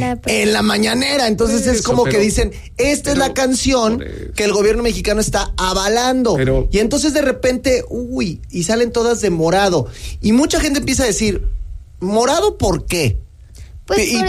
en la mañanera. Entonces es como que dicen, esta es la canción que el gobierno mexicano está avalando. Y entonces de repente, y salen todas de morado. Y mucha gente empieza a decir, ¿morado por qué? Pues y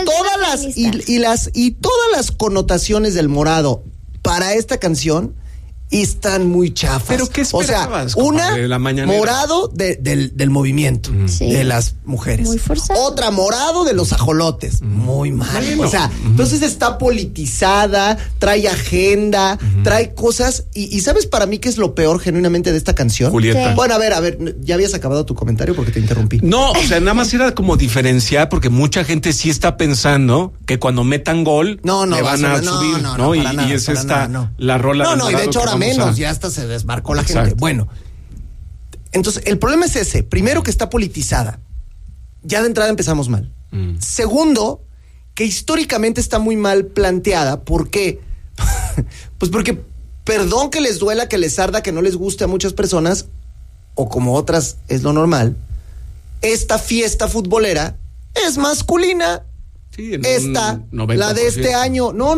todas las connotaciones del morado para esta canción están muy chafas. ¿Pero qué esperabas? O sea, una, morado del movimiento, de las mujeres. Muy forzado. Otra, morado de los ajolotes. Muy mal. O sea, entonces está politizada, trae agenda, trae cosas. Y ¿sabes para mí qué es lo peor genuinamente de esta canción? Julieta. Bueno, a ver, ya habías acabado tu comentario porque te interrumpí. No, o sea, nada más era como diferenciar, porque mucha gente sí está pensando que cuando metan gol le van a subir, ¿no? Y es esta la rola. No, y de hecho ahora menos, ya hasta se desmarcó la gente. Bueno, entonces el problema es ese. Primero, que está politizada. Ya de entrada empezamos mal. Segundo, que históricamente está muy mal planteada. ¿Por qué? Pues porque, perdón que les duela, que les arda, que no les guste a muchas personas, o como otras es lo normal, esta fiesta futbolera es masculina. Sí, esta, la de este año. No.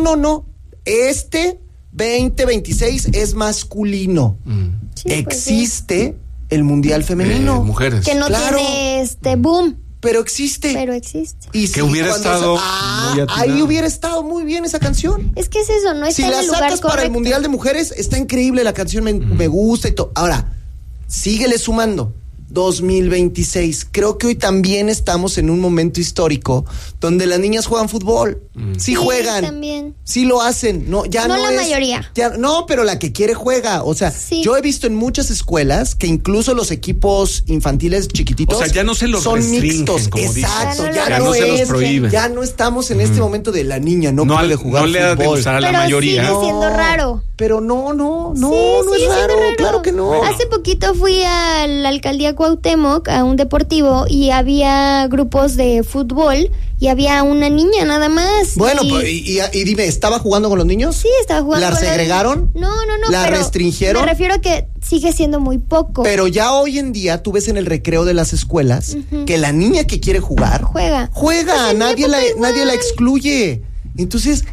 2026 es masculino. Sí, existe el Mundial Femenino. Mujeres. Que no tiene boom. Pero existe. Y que hubiera estado ahí hubiera estado muy bien esa canción. Es que es eso, no está en el lugar correcto. Si la sacas para el Mundial de Mujeres, está increíble la canción, me gusta y todo. Ahora, síguele sumando. 2026. Creo que hoy también estamos en un momento histórico donde las niñas juegan fútbol. Sí juegan. También. Sí lo hacen. No la mayoría. No, pero la que quiere juega. O sea, yo he visto en muchas escuelas que incluso los equipos infantiles chiquititos, o sea, ya no se los son mixtos. Como exacto. Ya no se los prohíben. Ya no estamos en este momento de la niña no puede jugar no le ha de gustar a la mayoría. Sigue siendo raro. Pero no es raro. Claro que no. Hace poquito fui a la alcaldía Cuauhtémoc, a un deportivo, y había grupos de fútbol y había una niña nada más. Bueno, y dime, ¿estaba jugando con los niños? Sí, estaba jugando. ¿La segregaron? No. ¿La restringieron? Me refiero a que sigue siendo muy poco. Pero ya hoy en día tú ves en el recreo de las escuelas que la niña que quiere jugar juega. Pues nadie la excluye. Entonces,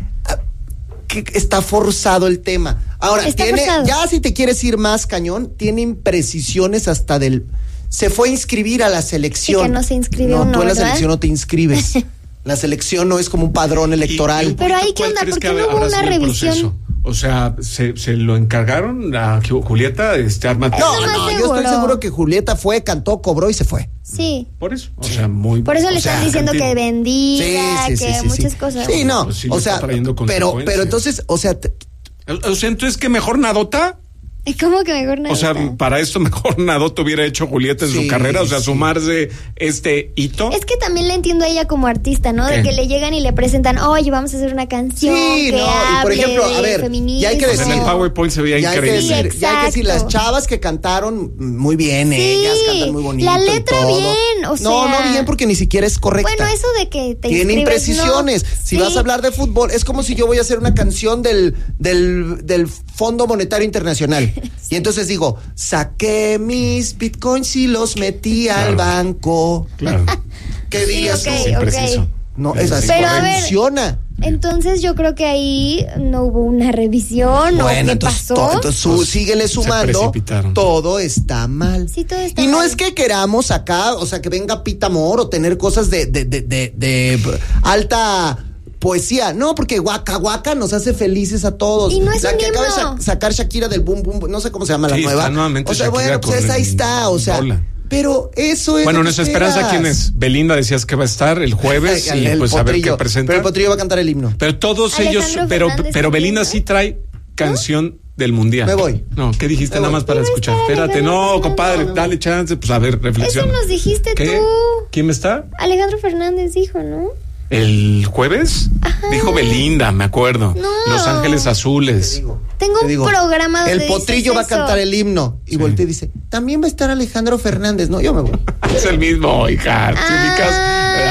que está forzado el tema. Ahora, ya si te quieres ir más cañón, tiene imprecisiones hasta se fue a inscribir a la selección. Y que no se inscribió tú en la ¿verdad? Selección no te inscribes. La selección no es como un padrón electoral. Pero ahí, ¿qué onda? ¿Por qué no hubo una revisión? O sea, ¿se lo encargaron a Julieta? Arma. No, yo estoy seguro que Julieta fue, cantó, cobró y se fue. Sí. Por eso, o sea, muy... Por eso le están diciendo que bendiga, muchas cosas. Sí, no, pues sí, o sea, pero entonces, o sea... entonces, ¿qué mejor Nadota? ¿Cómo que mejor Nadota? O sea, para esto mejor Nadota hubiera hecho Julieta en su carrera, o sea, sumarse este hito. Es que también le entiendo a ella como artista, ¿no? De que le llegan y le presentan, oye, vamos a hacer una canción que hable y por ejemplo, a ver, feminismo. Ya hay que decir, en el PowerPoint se veía increíble. Ya hay que decir, las chavas que cantaron muy bien, ellas cantan muy bonito. La letra y todo. Bien, o sea. No bien porque ni siquiera es correcta. Bueno, eso de que te tiene imprecisiones. Si vas a hablar de fútbol, es como si yo voy a hacer una canción del Fondo Monetario Internacional. Y entonces digo, saqué mis bitcoins y los metí al banco. Claro. ¿Qué días? Okay. No, es así. Pero funciona. Entonces yo creo que ahí no hubo una revisión. Bueno, ¿o qué pasó? Entonces síguele sumando. Todo está mal. Sí, todo está y mal. no es que queramos acá, o sea, que venga Pita Amor o tener cosas de alta poesía. No, porque Waka Waka nos hace felices a todos. Y no es la un que himno. acaba de sacar Shakira del Boom Boom, no sé cómo se llama la nueva. Nuevamente o sea, Shakira, bueno, pues ahí está, o sea. Pero eso es. Bueno, nuestra esperanza, ¿quién es? Belinda decías que va a estar el jueves y pues a ver qué presenta. Pero el Potrillo va a cantar el himno. Pero todos Alejandro ellos, Fernández pero Belinda también, sí trae canción del mundial. Me voy. No, ¿qué dijiste nada más para escuchar? Espérate, compadre, dale chance, pues a ver, reflexiona. Eso nos dijiste tú. ¿Quién está? Alejandro Fernández dijo, ¿no? ¿El jueves? Ajá. Dijo Belinda, me acuerdo. No. Los Ángeles Azules. Tengo un programa donde el Potrillo va a cantar el himno. Y voltea y dice, también va a estar Alejandro Fernández. No, yo me voy. Es el mismo, hija.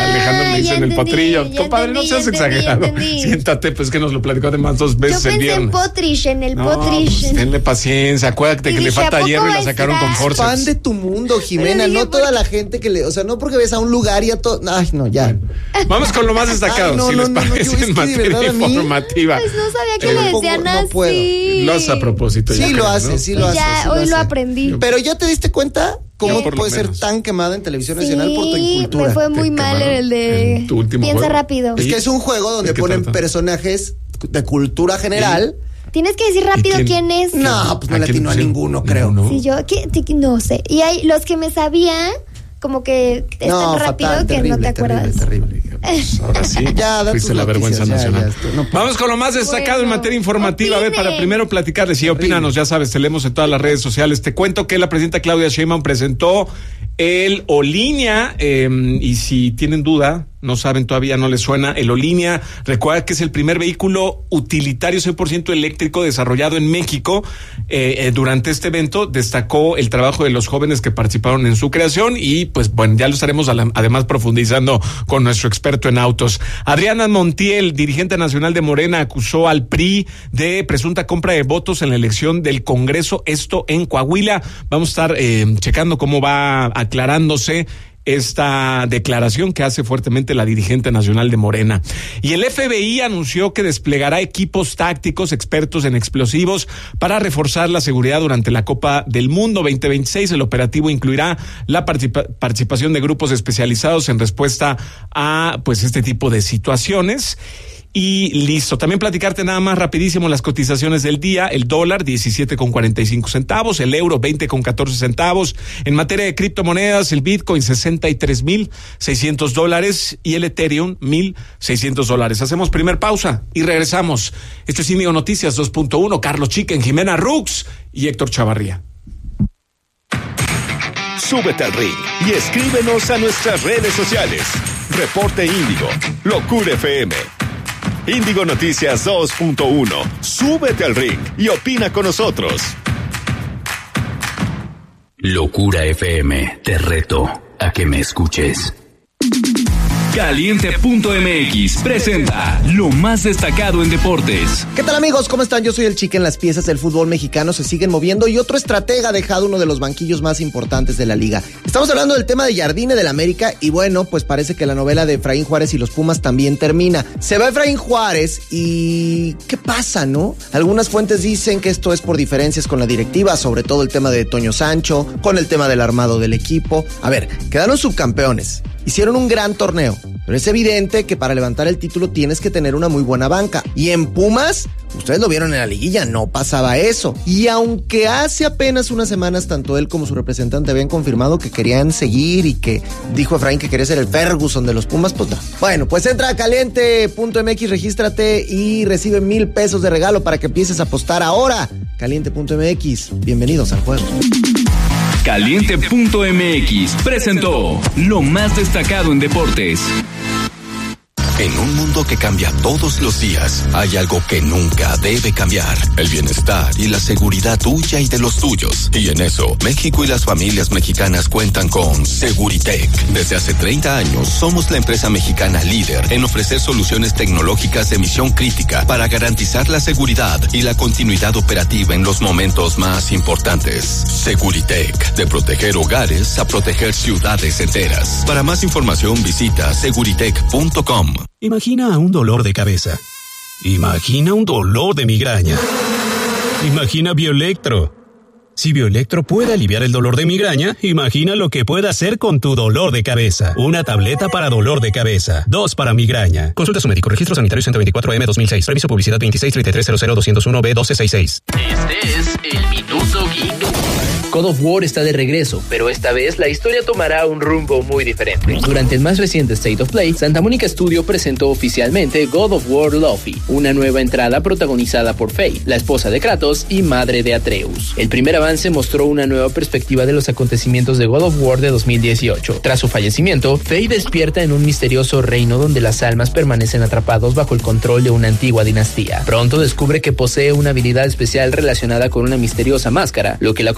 Alejandro me dice en el potrillo. Compadre, no seas exagerado. Siéntate, pues que nos lo platicó además 2 veces el viernes. En el Potrish. Pues, tenle paciencia, acuérdate que le falta hierro y la sacaron con forceps. Fan de tu mundo, Jimena, no toda la gente que le, o sea, no porque ves a un lugar y a todo. Ay, no, ya. Bueno, vamos con lo más destacado, si les parece en materia informativa. Pues no sabía que le decían así. No puedo. Lo hace a propósito. Sí lo hace, sí lo hace. Ya, hoy lo aprendí. Pero ya te diste cuenta cómo puede ser tan quemada en Televisión Nacional por tu incultura. Me fue muy mal el de tu último Piensa juego. rápido. Es que es un juego donde ponen personajes de cultura general. Tienes que decir rápido quién es. No, pues no le atino a ninguno, creo. Sí, yo no sé. Y hay los que me sabía, como que es tan rápido que terrible, no te acuerdas. Terrible. Pues ahora sí, fuiste la vergüenza nacional. Vamos con lo más destacado en materia informativa. A ver, para primero platicarles, sí, opínanos, ya sabes, te leemos en todas las redes sociales. Te cuento que la presidenta Claudia Sheinbaum presentó el Olinea, y si tienen duda, no saben todavía, no les suena, el Olinea, recuerda que es el primer vehículo utilitario 100% eléctrico desarrollado en México. Durante este evento destacó el trabajo de los jóvenes que participaron en su creación y pues bueno, ya lo estaremos además profundizando con nuestro experto en autos. Adriana Montiel, dirigente nacional de Morena, acusó al PRI de presunta compra de votos en la elección del Congreso, esto en Coahuila. Vamos a estar checando cómo va aclarándose esta declaración que hace fuertemente la dirigente nacional de Morena. Y el FBI anunció que desplegará equipos tácticos expertos en explosivos para reforzar la seguridad durante la Copa del Mundo 2026. El operativo incluirá la participación de grupos especializados en respuesta a pues este tipo de situaciones. Y listo. También platicarte nada más rapidísimo las cotizaciones del día. El dólar 17.45 centavos, el euro 20.14 centavos. En materia de criptomonedas, el Bitcoin $63,600 y el Ethereum $1,600. Hacemos primer pausa y regresamos. Esto es Índigo Noticias 2.1. Carlos Chicken, Jimena Rux y Héctor Chavarría. Súbete al ring y escríbenos a nuestras redes sociales. Reporte Índigo, Locura FM. Índigo Noticias 2.1. Súbete al ring y opina con nosotros. Locura FM, te reto a que me escuches. Caliente.mx presenta lo más destacado en deportes. ¿Qué tal, amigos? ¿Cómo están? Yo soy el Chicken. Las piezas del fútbol mexicano se siguen moviendo y otro estratega ha dejado uno de los banquillos más importantes de la liga. Estamos hablando del tema de Jardine del América y bueno, pues parece que la novela de Efraín Juárez y los Pumas también termina. Se va Efraín Juárez y ¿qué pasa, no? Algunas fuentes dicen que esto es por diferencias con la directiva, sobre todo el tema de Toño Sancho, con el tema del armado del equipo. A ver, quedaron subcampeones. Hicieron un gran torneo, pero es evidente que para levantar el título tienes que tener una muy buena banca. Y en Pumas, ustedes lo vieron en la liguilla, no pasaba eso. Y aunque hace apenas unas semanas tanto él como su representante habían confirmado que querían seguir y que dijo Efraín que quería ser el Ferguson de los Pumas, pues no. Bueno, pues entra a caliente.mx, regístrate y recibe $1,000 de regalo para que empieces a apostar ahora. Caliente.mx, bienvenidos al juego. Caliente.mx presentó lo más destacado en deportes. En un mundo que cambia todos los días, hay algo que nunca debe cambiar: el bienestar y la seguridad tuya y de los tuyos. Y en eso, México y las familias mexicanas cuentan con Seguritech. Desde hace 30 años, somos la empresa mexicana líder en ofrecer soluciones tecnológicas de misión crítica para garantizar la seguridad y la continuidad operativa en los momentos más importantes. Seguritech, de proteger hogares a proteger ciudades enteras. Para más información, visita seguritech.com. Imagina un dolor de cabeza. Imagina un dolor de migraña. Imagina Bioelectro. Si Bioelectro puede aliviar el dolor de migraña, imagina lo que puede hacer con tu dolor de cabeza. Una tableta para dolor de cabeza, 2 para migraña. Consulta a su médico. Registro sanitario 124M 2006. Reviso publicidad 2633000201B1266. Este es el Minuto Geek. God of War está de regreso, pero esta vez la historia tomará un rumbo muy diferente. Durante el más reciente State of Play, Santa Mónica Studio presentó oficialmente God of War Luffy, una nueva entrada protagonizada por Faye, la esposa de Kratos y madre de Atreus. El primer avance mostró una nueva perspectiva de los acontecimientos de God of War de 2018. Tras su fallecimiento, Faye despierta en un misterioso reino donde las almas permanecen atrapados bajo el control de una antigua dinastía. Pronto descubre que posee una habilidad especial relacionada con una misteriosa máscara, lo que la convierte en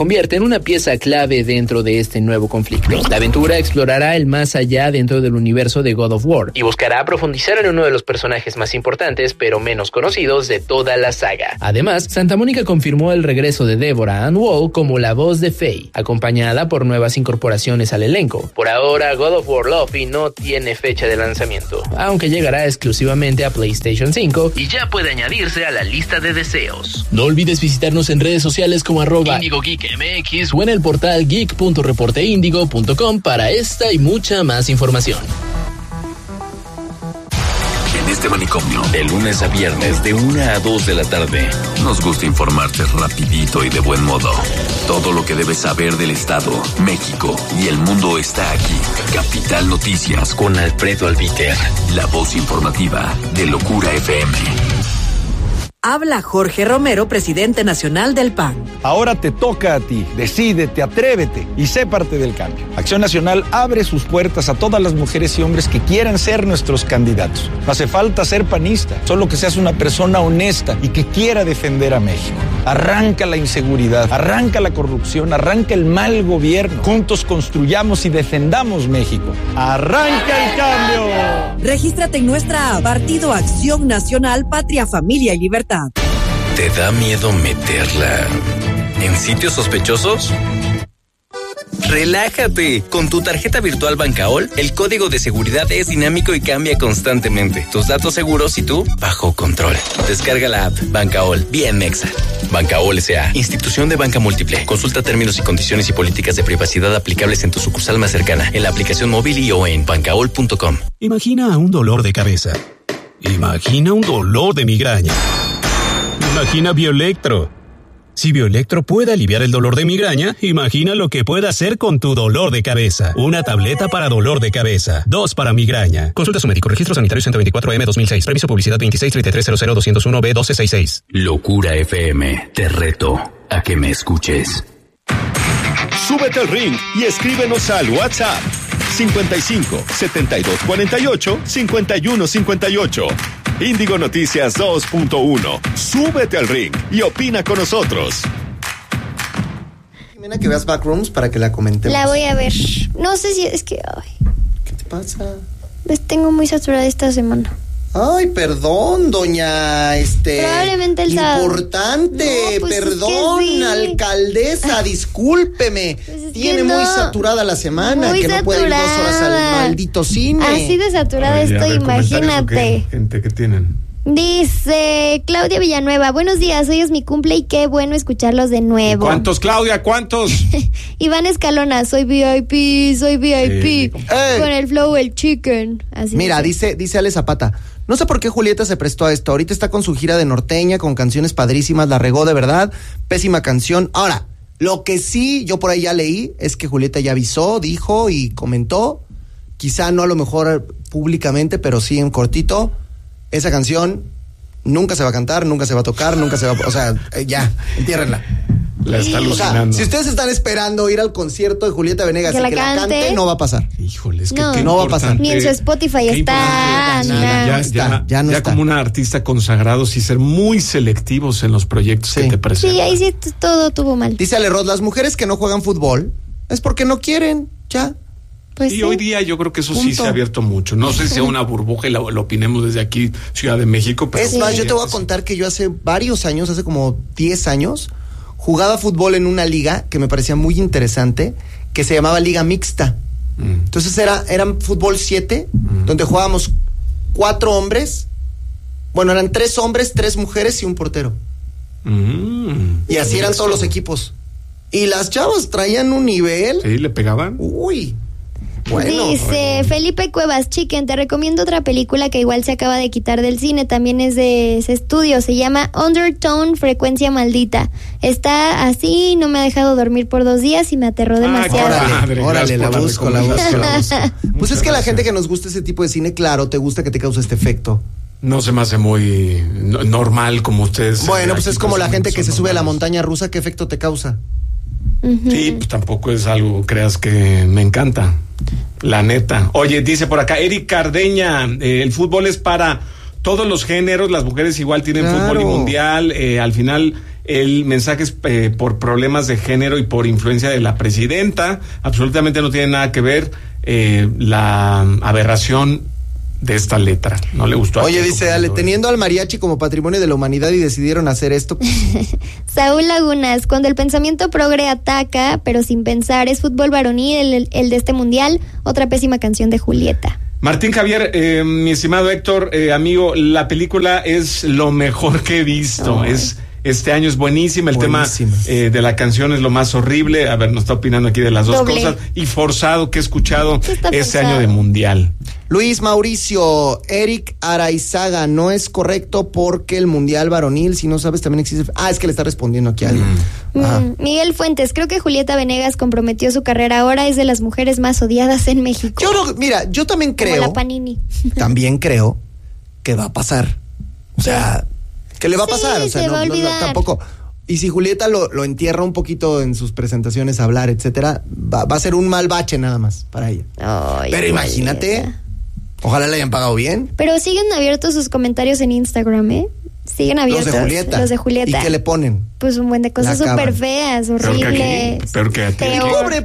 ser una pieza clave dentro de este nuevo conflicto. La aventura explorará el más allá dentro del universo de God of War y buscará profundizar en uno de los personajes más importantes pero menos conocidos de toda la saga. Además, Santa Mónica confirmó el regreso de Deborah Ann Woll como la voz de Faye, acompañada por nuevas incorporaciones al elenco. Por ahora, God of War Luffy no tiene fecha de lanzamiento, aunque llegará exclusivamente a PlayStation 5 y ya puede añadirse a la lista de deseos. No olvides visitarnos en redes sociales como @IndigoGeekMX o en el portal geek.reporteindigo.com para esta y mucha más información. En este manicomio, de lunes a viernes, de 1 a 2 de la tarde, nos gusta informarte rapidito y de buen modo. Todo lo que debes saber del Estado, México y el mundo está aquí. Capital Noticias con Alfredo Albiter, la voz informativa de Locura FM. Habla Jorge Romero, presidente nacional del PAN. Ahora te toca a ti. Decídete, atrévete y sé parte del cambio. Acción Nacional abre sus puertas a todas las mujeres y hombres que quieran ser nuestros candidatos. No hace falta ser panista, solo que seas una persona honesta y que quiera defender a México. Arranca la inseguridad, arranca la corrupción, arranca el mal gobierno. Juntos construyamos y defendamos México. ¡Arranca el cambio! Regístrate en nuestra app, Partido Acción Nacional, Patria, Familia y Libertad. ¿Te da miedo meterla en sitios sospechosos? Relájate. Con tu tarjeta virtual Bancaol, el código de seguridad es dinámico y cambia constantemente. Tus datos seguros y tú bajo control. Descarga la app Bancaol, bien mexa. Bancaol S.A., institución de banca múltiple. Consulta términos y condiciones y políticas de privacidad aplicables en tu sucursal más cercana, en la aplicación móvil y o en bancaol.com. Imagina un dolor de cabeza. Imagina un dolor de migraña. Imagina Bioelectro. Si Bioelectro puede aliviar el dolor de migraña, imagina lo que puede hacer con tu dolor de cabeza. Una tableta para dolor de cabeza, 2 para migraña. Consulta a su médico. Registro sanitario 124M 2006. Permiso publicidad 2633000201B1266. Locura FM. Te reto a que me escuches. Súbete al ring y escríbenos al WhatsApp 55 72 48 51 58. Índigo Noticias 2.1. Súbete al ring y opina con nosotros. Jimena, que veas Backrooms para que la comentemos. La voy a ver. No sé si es que... Ay, ¿qué te pasa? Pues tengo muy saturada esta semana. Ay, perdón, doña, probablemente el sábado. Importante, no, pues perdón, es que sí. Alcaldesa, discúlpeme. Pues tiene muy saturada la semana, muy que saturada. No puede ir 2 horas al maldito cine. Así de saturada estoy, imagínate. Gente que tienen. Dice Claudia Villanueva, buenos días, hoy es mi cumple y qué bueno escucharlos de nuevo. ¿Cuántos, Claudia? ¿Cuántos? Iván Escalona, soy VIP. Con el flow el chicken. Así mira, dice Ale Zapata, no sé por qué Julieta se prestó a esto, ahorita está con su gira de norteña, con canciones padrísimas, la regó de verdad, pésima canción. Ahora, lo que sí yo por ahí ya leí es que Julieta ya avisó, dijo y comentó, quizá no a lo mejor públicamente, pero sí en cortito, esa canción nunca se va a cantar, nunca se va a tocar, nunca se va a... O sea, ya, entiérrenla. La está alucinando. O sea, si ustedes están esperando ir al concierto de Julieta Venegas y que la cante, no va a pasar. Híjole, es que no va a pasar. Ni en su Spotify está. Ya no está. Como una artista consagrado, sí ser muy selectivos en los proyectos que te presentan. Sí, ahí sí todo tuvo mal. Dice Ale Roth, las mujeres que no juegan fútbol es porque no quieren, ya. Pues y hoy día yo creo que eso sí se ha abierto mucho. No sé si sea una burbuja y lo opinemos desde aquí, Ciudad de México. Pero es más, yo te voy a contar que yo hace varios años, hace como 10 años, jugaba fútbol en una liga que me parecía muy interesante, que se llamaba Liga Mixta. Entonces eran fútbol 7, donde jugábamos 4 hombres. Bueno, eran 3 hombres, 3 mujeres y un portero. Y así eran todos los equipos. Y las chavas traían un nivel. Sí, le pegaban. Uy. Bueno, dice Felipe Cuevas, Chicken, te recomiendo otra película que igual se acaba de quitar del cine, también es de ese estudio, se llama Undertone, Frecuencia Maldita. Está así, no me ha dejado dormir por 2 días y me aterró demasiado. Órale, la busco. Pues es que la gente que nos gusta ese tipo de cine, claro, te gusta que te cause este efecto. No se me hace muy normal como ustedes. Bueno, pues es como la gente que se sube a la montaña rusa, ¿qué efecto te causa? Sí, pues tampoco es algo, creas que me encanta, la neta. Oye, dice por acá Eric Cardeña, el fútbol es para todos los géneros, las mujeres igual tienen fútbol y mundial, al final el mensaje es por problemas de género y por influencia de la presidenta. Absolutamente no tiene nada que ver la aberración de esta letra. No le gustó. Oye, dice Ale, teniendo al mariachi como patrimonio de la humanidad y decidieron hacer esto. Saúl Lagunas, cuando el pensamiento progre ataca, pero sin pensar, es fútbol varonil el de este mundial. Otra pésima canción de Julieta. Martín Javier, mi estimado Héctor, amigo, la película es lo mejor que he visto. Este año es buenísima. El tema de la canción es lo más horrible. A ver, nos está opinando aquí de las dos cosas. Y forzado que he escuchado este año de mundial. Luis Mauricio, Eric Araizaga, no es correcto porque el mundial varonil, si no sabes, también existe. Es que le está respondiendo aquí a alguien. Miguel Fuentes, creo que Julieta Venegas comprometió su carrera ahora, es de las mujeres más odiadas en México. Yo también creo. Como la Panini. También creo que va a pasar. O sea, ¿qué le va a pasar? O sea, no, tampoco. Y si Julieta lo entierra un poquito en sus presentaciones, a hablar, etcétera, va a ser un mal bache nada más para ella. Pero imagínate, ojalá le hayan pagado bien. Pero siguen abiertos sus comentarios en Instagram, ¿eh? Siguen abiertos. Los de Julieta. ¿Y qué le ponen? Pues un buen de cosas súper feas, horribles. Peor que a ti.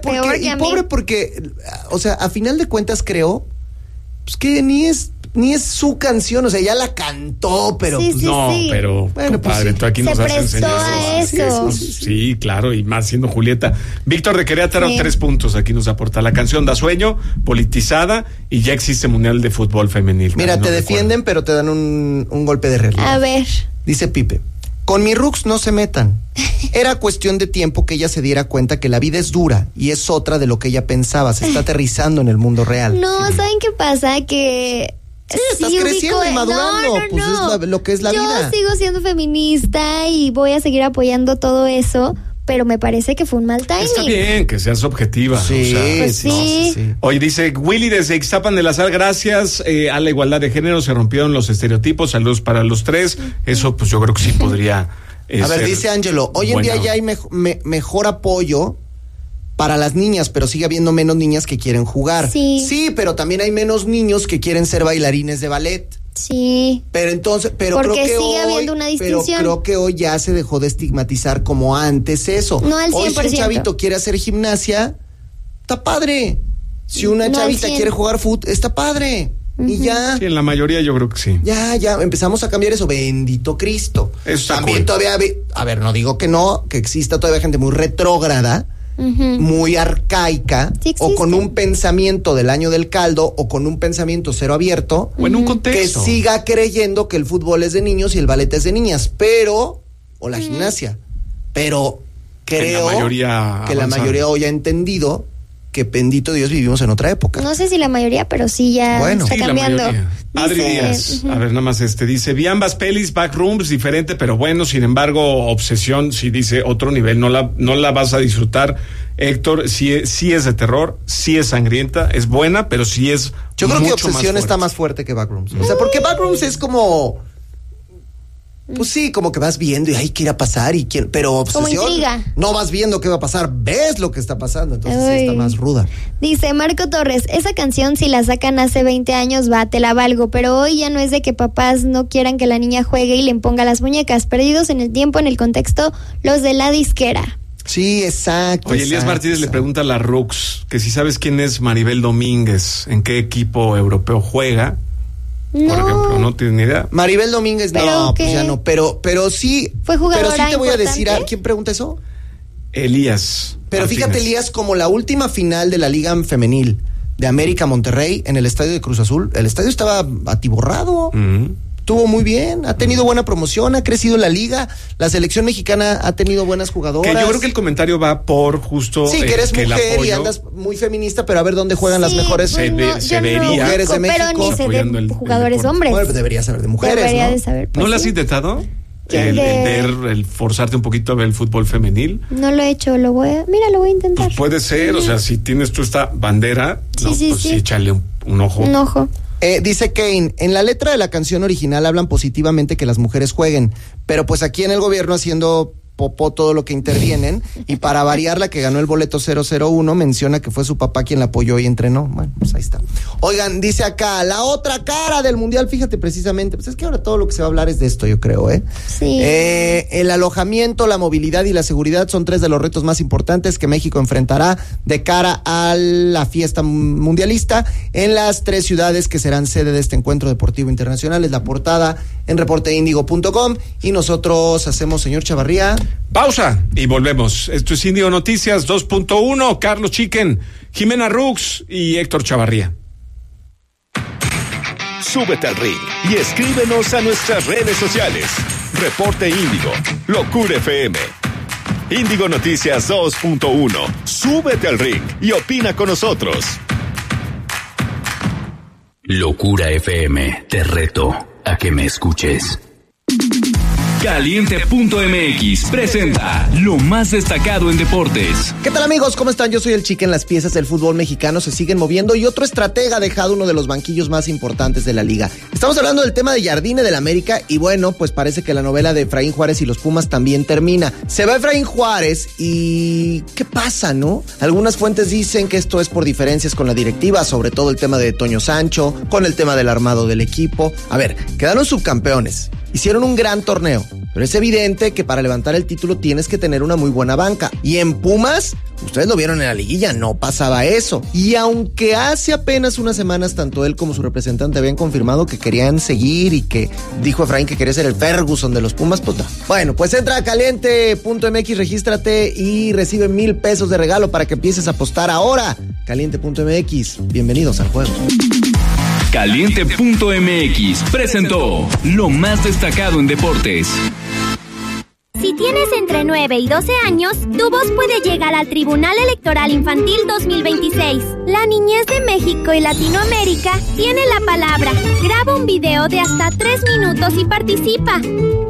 Pobre porque, o sea, a final de cuentas creo, pues que ni es su canción, o sea, ya la cantó, pero pero bueno, compadre, tú aquí nos has enseñado a eso. Sí, claro, y más siendo Julieta. Víctor de Querétaro, 3 puntos aquí nos aporta. La canción da sueño, politizada, y ya existe Mundial de Fútbol Femenil. Mira, te defienden, pero te dan un golpe de realidad. A ver. Dice Pipe, con mi Rux no se metan. Era cuestión de tiempo que ella se diera cuenta que la vida es dura y es otra de lo que ella pensaba. Se está aterrizando en el mundo real. No, ¿saben qué pasa? Que sí, estás creciendo y madurando, pues es lo que es la vida. Yo sigo siendo feminista y voy a seguir apoyando todo eso, pero me parece que fue un mal timing. Está bien que seas objetiva. Sí, o sea, sí. Hoy dice Willy desde Ixtapan de la Sal, gracias a la igualdad de género se rompieron los estereotipos, saludos para los 3. Eso pues yo creo que sí podría a ver, dice Ángelo, hoy en día ya hay mejor apoyo para las niñas, pero sigue habiendo menos niñas que quieren jugar. Sí, pero también hay menos niños que quieren ser bailarines de ballet. Sí. Pero porque creo que sigue habiendo una distinción. Pero creo que hoy ya se dejó de estigmatizar como antes eso. No al 100%. Hoy si un chavito quiere hacer gimnasia, está padre. Si una chavita quiere jugar fútbol, está padre. Y ya. Sí, en la mayoría yo creo que sí. Ya empezamos a cambiar eso. Bendito Cristo. Eso también todavía, a ver, no digo que no, que exista todavía gente muy retrógrada, muy arcaica, o con un pensamiento del año del caldo, o con un pensamiento cero abierto, o en un contexto que siga creyendo que el fútbol es de niños y el ballet es de niñas, o la gimnasia, pero creo que la mayoría hoy ha entendido que bendito Dios vivimos en otra época. No sé si la mayoría, pero sí ya está cambiando. Adri Díaz, a ver, nada más dice, vi ambas pelis, Backrooms, diferente, pero bueno, sin embargo, Obsesión, sí dice, otro nivel, no la vas a disfrutar. Héctor, sí es de terror, sí es sangrienta, es buena, pero sí es yo creo que Obsesión está más fuerte que Backrooms. O sea, porque Backrooms es como... Pues sí, como que vas viendo y hay que ir a pasar pero Obsesión, como intriga. No vas viendo qué va a pasar, ves lo que está pasando, entonces sí está más ruda. Dice Marco Torres, esa canción si la sacan hace 20 años te la valgo, pero hoy ya no es de que papás no quieran que la niña juegue y le imponga las muñecas, perdidos en el tiempo, en el contexto, los de la disquera. Sí, exacto. Oye, Elías Martínez le pregunta a la Rux que si sabes quién es Maribel Domínguez, en qué equipo europeo juega. No. Por ejemplo, no tienes ni idea. Maribel Domínguez, no, pues ya no, pero sí. Fue jugadora. Pero sí te voy importante. a decir, ¿quién pregunta eso? Elías. Pero Martínez. Fíjate, Elías, como la última final de la Liga Femenil de América Monterrey en el estadio de Cruz Azul, el estadio estaba atiborrado. Estuvo muy bien, ha tenido buena promoción, ha crecido la liga, la selección mexicana ha tenido buenas jugadoras. Que yo creo que el comentario va por justo sí, que eres mujer y andas muy feminista, pero a ver dónde juegan las mejores mujeres de México. Pero ni sé de jugadores hombres. Bueno, debería saber de mujeres, debería ¿no? de saber, pues, ¿No lo has intentado? El forzarte un poquito a ver el fútbol femenil. No lo he hecho, lo voy a intentar. Pues puede ser, o sea, si tienes tú esta bandera, sí, échale un ojo. Un ojo. Dice Kane, en la letra de la canción original hablan positivamente que las mujeres jueguen, pero pues aquí en el gobierno haciendo popó todo lo que intervienen, y para variar, la que ganó el boleto 001 menciona que fue su papá quien la apoyó y entrenó. Bueno, pues ahí está. Oigan, dice acá, la otra cara del Mundial, fíjate precisamente, pues es que ahora todo lo que se va a hablar es de esto, yo creo, Sí. El alojamiento, la movilidad y la seguridad son 3 de los retos más importantes que México enfrentará de cara a la fiesta mundialista en las 3 ciudades que serán sede de este encuentro deportivo internacional. Es la portada en reporteindigo.com y nosotros hacemos, señor Chavarría. Pausa y volvemos. Esto es Índigo Noticias 2.1, Carlos Chiquen, Jimena Rux y Héctor Chavarría. Súbete al ring y escríbenos a nuestras redes sociales. Reporte Índigo, Locura FM. Índigo Noticias 2.1. Súbete al ring y opina con nosotros. Locura FM, te reto a que me escuches. Caliente.mx presenta lo más destacado en deportes. ¿Qué tal, amigos? ¿Cómo están? Yo soy el Chiquen. Las piezas del fútbol mexicano se siguen moviendo y otro estratega ha dejado uno de los banquillos más importantes de la liga. Estamos hablando del tema de Jardine del América y bueno, pues parece que la novela de Efraín Juárez y los Pumas también termina. Se va Efraín Juárez y ¿qué pasa, no? Algunas fuentes dicen que esto es por diferencias con la directiva, sobre todo el tema de Toño Sancho, con el tema del armado del equipo. A ver, quedaron subcampeones. Hicieron un gran torneo, pero es evidente que para levantar el título tienes que tener una muy buena banca. Y en Pumas, ustedes lo vieron en la liguilla, no pasaba eso. Y aunque hace apenas unas semanas tanto él como su representante habían confirmado que querían seguir y que dijo Efraín que quería ser el Ferguson de los Pumas, pues no. Bueno, pues entra a caliente.mx, regístrate y recibe $1,000 de regalo para que empieces a apostar ahora. Caliente.mx, bienvenidos al juego. Caliente.mx presentó lo más destacado en deportes. Si tienes entre 9 y 12 años, tu voz puede llegar al Tribunal Electoral Infantil 2026. La niñez de México y Latinoamérica tiene la palabra. Graba un video de hasta 3 minutos y participa.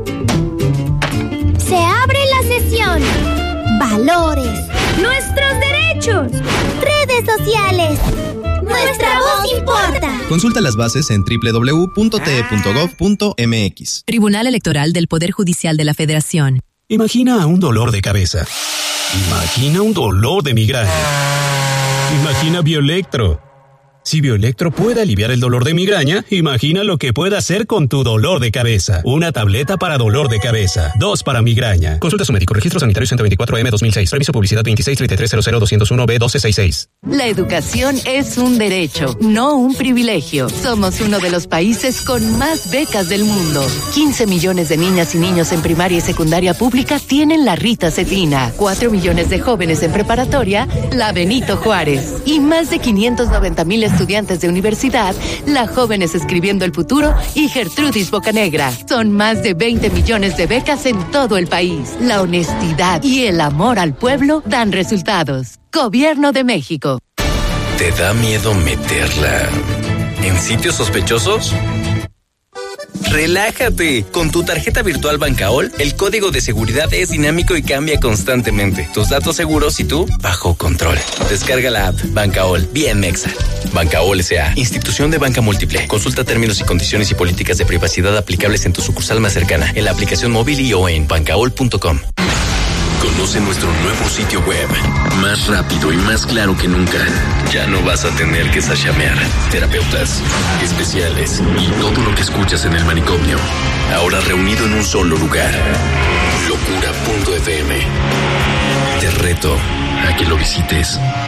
Se abre la sesión. Valores. Nuestros derechos. Redes sociales. Nuestra voz importa. Consulta las bases en www.te.gov.mx. Tribunal Electoral del Poder Judicial de la Federación. Imagina un dolor de cabeza. Imagina un dolor de migraña. Imagina Bioelectro. Si Bioelectro puede aliviar el dolor de migraña, imagina lo que puede hacer con tu dolor de cabeza. Una tableta para dolor de cabeza, 2 para migraña. Consulta a su médico. Registro sanitario 124M 2006. Reviso publicidad 2633000201B1266. La educación es un derecho, no un privilegio. Somos uno de los países con más becas del mundo. 15 millones de niñas y niños en primaria y secundaria pública tienen la Rita Cetina. 4 millones de jóvenes en preparatoria, la Benito Juárez. Y más de 590,000 estudiantes de universidad, la Jóvenes Escribiendo el Futuro y Gertrudis Bocanegra. Son más de 20 millones de becas en todo el país. La honestidad y el amor al pueblo dan resultados. Gobierno de México. ¿Te da miedo meterla en sitios sospechosos? Relájate. Con tu tarjeta virtual Bancaol, el código de seguridad es dinámico y cambia constantemente. Tus datos seguros y tú bajo control. Descarga la app Bancaol, bien mexa. Bancaol S.A., institución de banca múltiple. Consulta términos y condiciones y políticas de privacidad aplicables en tu sucursal más cercana, en la aplicación móvil y o en bancaol.com. Conoce nuestro nuevo sitio web, más rápido y más claro que nunca. Ya no vas a tener que sashamear. Terapeutas, especiales y todo lo que escuchas en el manicomio. Ahora reunido en un solo lugar. Locura.fm. Te reto a que lo visites.